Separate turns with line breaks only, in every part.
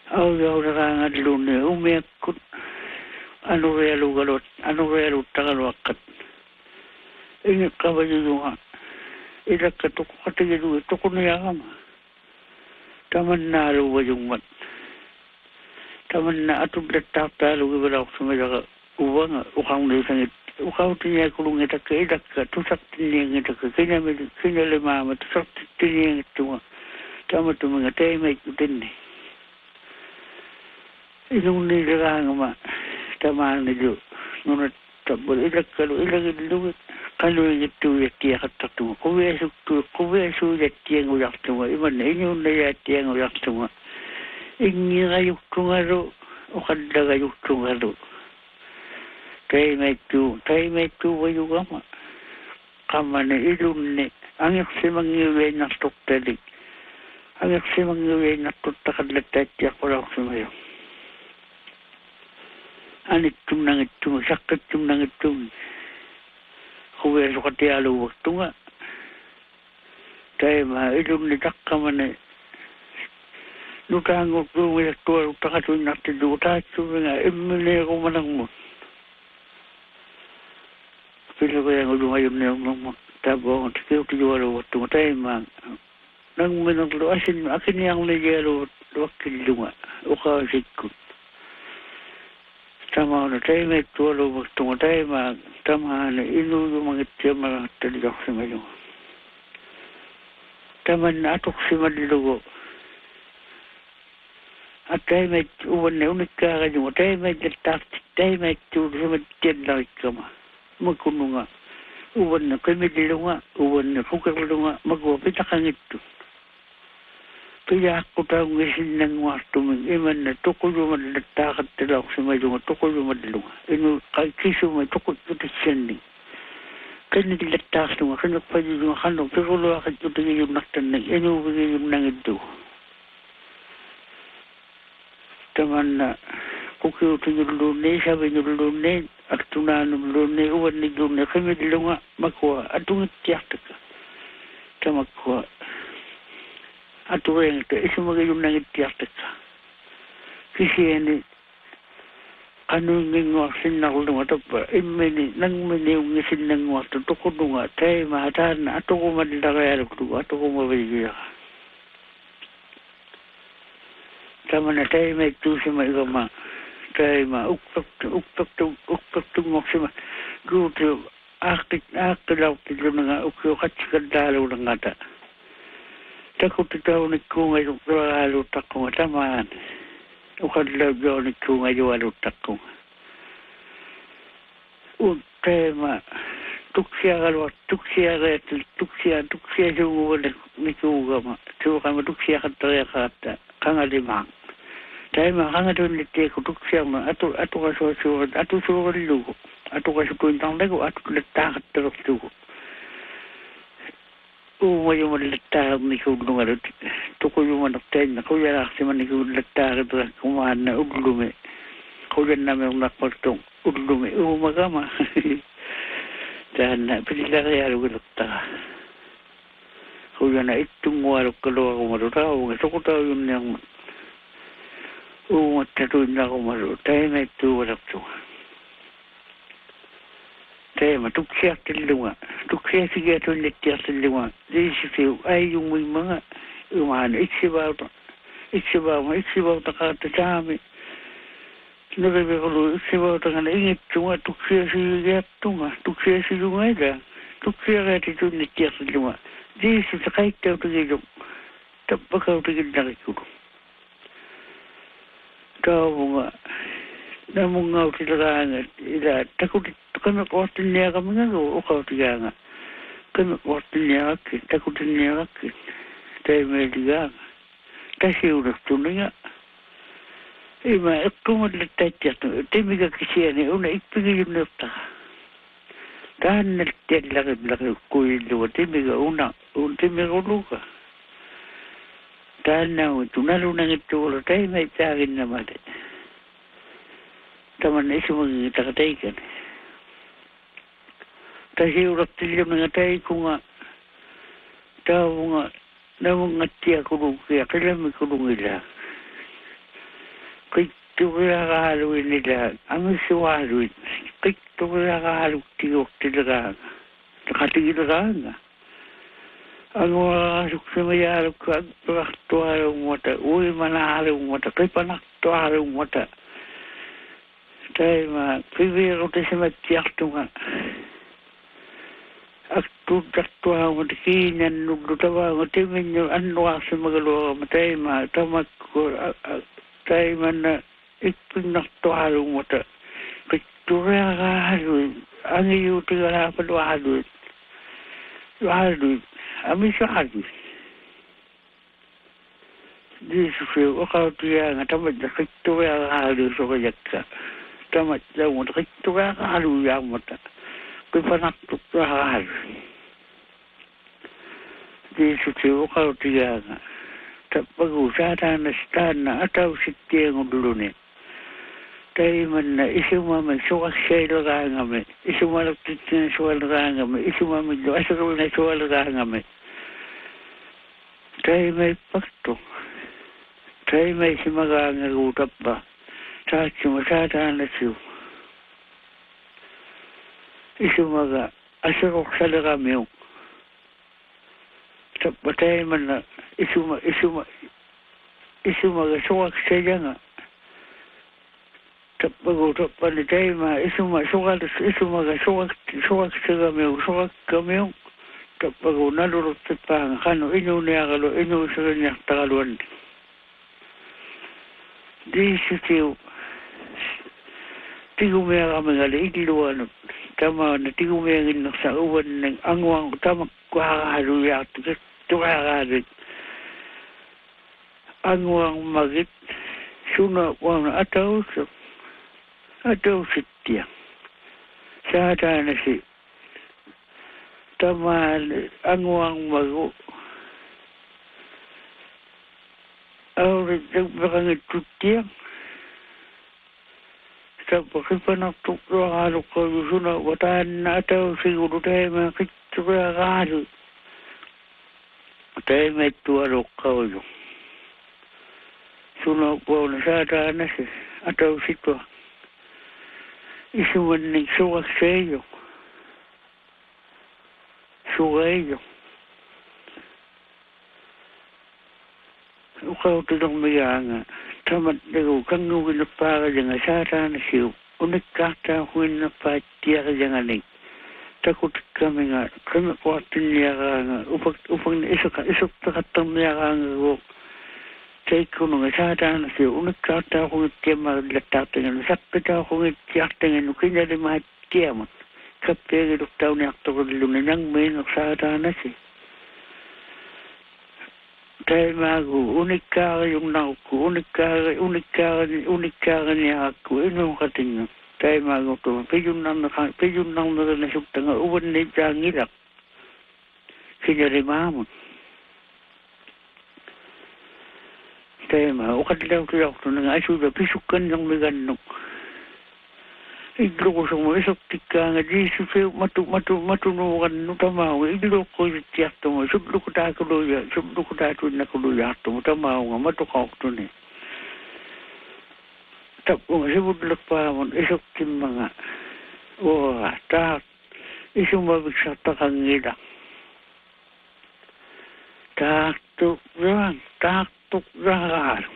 au yauraanga lune umiakut anu realu tagaluakat ini kabayunga ila katuku katigidu tukuniangama tamanna lu wajungmat tamanna atubletak talu gibala sumajaga uwanga ukang desangit ukau tinya kulungita ke idakka tusak tinya ngita kenya lemama tusak tinya ngita tamatu mengatai mai kutinni inung ni rangama tamani ju nunat tabul idakkalu ilagilu kalau itu yati hatatu kuwesu yati yang uyaktu iman inyun yati yang uyaktu ingin ayuktu ngaru ukadda ayuktu ngaru taimaitu wayugama kamane ilunne angik simangiwe nastok telik angik simangiwe nastok takadletat yakurak sumayo anitum nangitum sakkatum nangitum kuwe sukati alu waktu nga taima ilunne takkamane nutango kuwe tua utakatu nakti dutatu nga immine kumanangmo pila ko yang ujung ayam ni tabong tikiu tijualu waktu taima nang minang lu asin yang lejalu wakil lunga uka sikut tama na tayo may tuwalo magtungatay tama na inuyo mga tiyama talijak si mayo tama na atok si madilugo at tayo may uwan na unik kakadyo tayo may latak tayo may tuwalo si maditiyan lang ikama magkuno nga uwan na kay madilo nga uwan na kukakalo nga magwapit akang ito kaya ako taong isin ng wasto mong iman na tukol yung madalatakat talaw sa may lunga, tukol yung madalunga. Ino, kay kiso may tukol ito siyending. Kaya nilatakas nung kanak pa yung kanong, pero lakad ito yung naktan ng ino, yung nangito. Taman na, kukiyo ito yung lune, sabi yung lune, at tunan yung lune, uwan ni lune, kami dilunga, makuha, atong itiyak ka. Tamakuha. Atu yang itu, isu magayong nangitiyak ka. Kasi yan, ano yung ngawasin na ulo nga ito pa, nang yung isin ng ngawasin, ito ko nga, tayo mahatahan na, ato ko madalakayalog ito, ato ko mabaligaya ka. Tama na tayo may tusi maigama, tayo ukpak tumaksima, guto, akilaw tilo na nga, ukyo katsikadalaw na nga ta. Takut tahu ni kungai alu takung taman. Ukan lagi ni kungai alu takung. Tema tuksia juga ni kungai. Cuma kami tuksia kata kangalimang. Tema kangadun ni teku tuksia ma atu suruh lu. Atu kasih tang lego atu letak terus tu. Yung malata ni kulunga tuko yung manakten na kuya kasi man ni kulata ka kumahan na uglume kuya namin yung nakpagtong uglume magama dahil na pinila kaya lugulata kuya na itong walo kalawa kumarutaw gusto ko tayo yun yung matatuin na kumarutaw tayo na ito walak to tema tuksia tilunga tuksia sige to lekya tilunga disi ay yung mga umano iksibaw ta kata sami nagabi ko iksibaw ta kana ingit tunga tuksia sige tunga tuksia sige ida tuksia ka to lekya tilunga disi sa kay to sige tapakaw to gid na ko mga namungaw sila nga ila takut kami kortin niya kami nga ukaw tiga nga kami kortin niya kakit takutin niya kakit tayo may tiga nga kasi unak tunay nga ima kumadlatay siya tayo may kakisya niya una ipigay yung nafta tahan nalitiyan lakib kuya luwa tayo may una tayo may uluka tahan na ito nalunang ito ulo tayo may tsakin naman taman isu mengita kataikan. Kasi urak tilim nangatay ko nga tahu nga namun ngatia kulung kaya kailan may kulung ila. tuqiyaqaaluin ila amisuaaluin qittuqiyaqaaluktiortileraanga taqatigileraanga anguarasuksemayaalukka agperartuarungmata uimanaalungmata qipanartuarungmata taima piviirutisimattiartunga aktuutartuarungmata kiinannullu timinnu annuarsimagaluarama taima tamakku taimanna ikpinnartuarungmata qittuqiyaqaaluin angiyuutigalaapalualuin lualuin amisaaluin Jeesus waqautianga tamatna qittuqiyaqaaluin soqajakka tamatlaumata qittuqiyaqaaluiaamata qipanartuqaaluin Jeesus waqautianga tappagu saataanna atausittiengulluni taimanna isumama suqaksailerangame isumalaqtittina sualerangame isumamillu asaqulna sualerangame taimai paktu taimai simagaangagu tappa taatsuma saataannasiu isumaga asaqoqsaleramiu tappa taimanna isumaga suqaksayanga tappagu tappani taima isumaga suqaksagamiu tappagu naluruttipaanga qanu inuuniaqalu inuusaganiartaqaluanni diisutiu tigumiaqamigali illuanut tamaana tigumianginnersa uvanning anguangu tamakkuaqaaluiaartu tuqaaqaalit anguangu magit suna wana atausittia saataanasi tamaan anguangu magu aurit takpaqangituttia tappaqipanartuqtuaqaaluqqalu suna wataanna atausigulu taima qittuqiaqaalu taimaittualuqqaulu suna puona saataanasi atausittua isumanning suqakseiyo suqeiyo uqautilermigaanga tamatnagu kanguginnerpaaqajanga saataanasiu unikkaartaaquinnerpaattiaqajanganing takutikkaminga qimiquartinniaqaanga upagna isuqtaqattarniaqaangagu taikkununga saataanasiu unikkaartaaqungittiammaqillattaartanganu saqqitaaqungittiartanganu kinalimaattiamat kappeegiluktauniartoqilluni nangmiinner saataanasi taimaagu unikkaariunnarukku unikkaariniaqakku inuuqatinga taimaagu tuma pijunnarnerina suktanga uvanniitaangilaq kinalimaamut taima uqatlautujartunanga asuuda pisukkannermigannuk illuqusumu isuktikkaanga Jeesuseu matunuuqannu tamaunga illuuqquyittiartumu sullukutaatuinnakulujaartumu tamaunga matuqaortuni tappunga sivullerpaamun isuktimmanga uaa taat isumaviksartaqangila taaqtuqraalu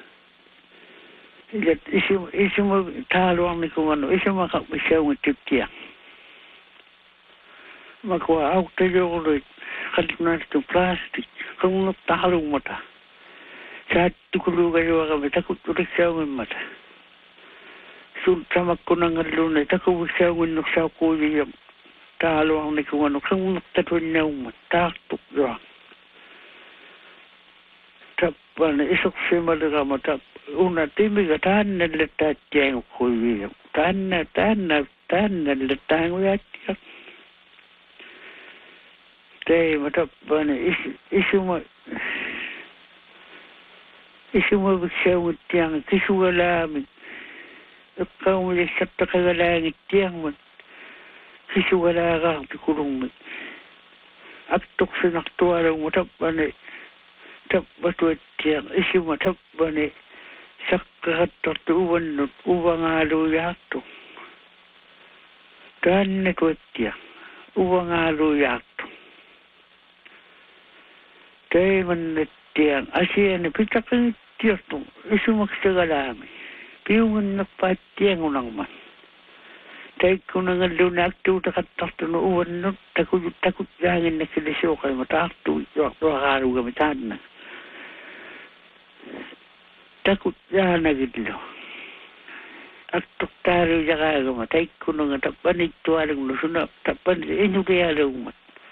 ilat isuma taaluarnikunganu isumakaqpissaungittiuttia makua auktajorluit qallunaartu plastic qungertaarlugmata saattukulugajuaqami takuttuliksaungimmata sul tamakkunangalluni takuviksaunginnersaaquujiyam taaluarnikunganu qungertatuinnaummat taartuqjuaq tappana isuqsimalerama una timiga taannallettaattianguqquivia taannallettaanguyaattia teima tappana isuma viksaungittianga kisugalaamik eqqaumulissartaqagalaangittiangmat kisugalaaqaartikulungmik attoqsinartualungma tappana tappatuattiang isuma tappane sakkarattortu uvannut uvangalujaattu. Tänne tuettia uvangalujaattu. Teimannettian asiani pitäkin tiedottu isumaksi kalami. Piungan nappaattian unangman. Teikkunangan lunaktuuta kattartunut uvannut takut jäängin näkille suokaima tahtuu ruokaarugami tanna. Takut jäänäkillo. Aktuk taaru jakaagama teikkunangan tappanit tualunglu suna tappanit enukealungmat.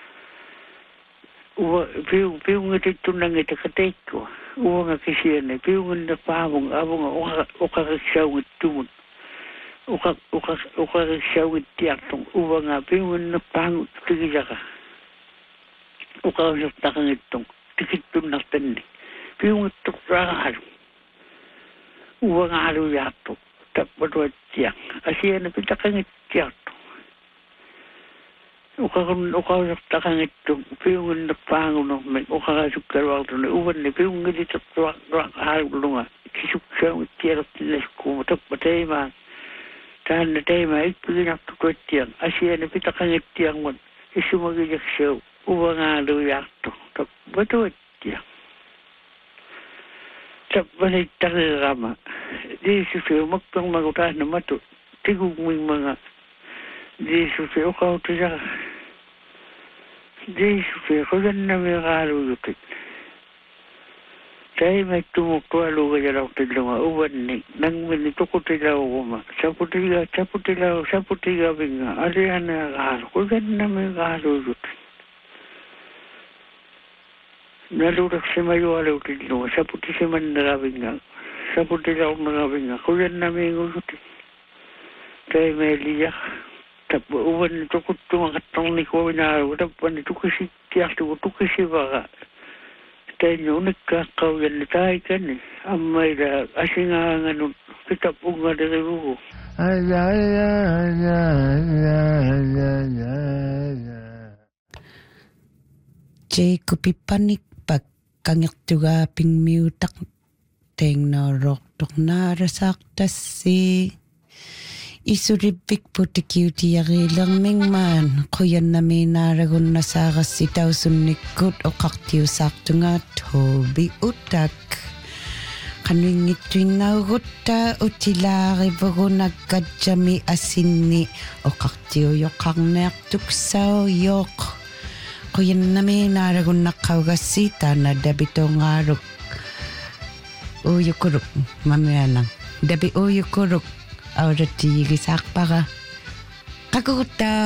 Piungan tittunangita kateikkoa. Uanga kisianne piungan napaavung avunga okakaksaungit tumut. Ukakaksaungit tiartung uanga piungan napaangut tikijaka. Ukakaksaungittung tikittunnartanni. Piungan tukraalu. Uanga alu jaattu. Tappatuattia. Asiana pitakangit tiartu. Ukakaksaungittung piungan napaangunohmen ukakasukkarualtunne uvanne piungan titaktuakalunga. Kisuksaungit tiarottinnes kuuma tappateimaan. Tänne teimään ikpikinattu tuettian. Asiana pitakangittian mun isumakijakseu uvangaalu jaattu. Tappatuattia. Tappanit takirama. Jeesuseu makkang magutahna matu. Tiguming mga. Jeesuseu kautisaka. Jeesuseu kagannami kaaluyukit. Teimät tumuktualuga jalautilunga uvanni. Nangmini tukutilauguma. Saputilau vinga. Aliana kaalu. Kagannami kaaluyukit. Naludaksi majualautilunga. Saputiseman naravinga. Saputilau naravinga. Kagannami ngusuti. Teimeliak. Tappa uvanni tukuttuma kattongni kuvinaaru. Tappani tukisi tiartuku tukisi vaka. Tainyo unikkaakau yanni taikani. Ammaida asingaanganut pitapunga derivuku.
Kupipanik pagkangirtuga pingmiutak tengnoroktok narasaktassi. Isuripik putikiutiarilang mingman kuyan namin naragun nasakas itaw sunnikut o kaktiusaktunga tobi utak. Kanuingit tuwing naurutta utilari bago nagkadjami asinni o kaktiuyokang nertuksaw yok. Kuyan namin naragun nakaugasita na dabito ngaruk. Uyukuruk, mamianang. Dabi uyukuruk. Ahora te llegues a pagar. Kakuta.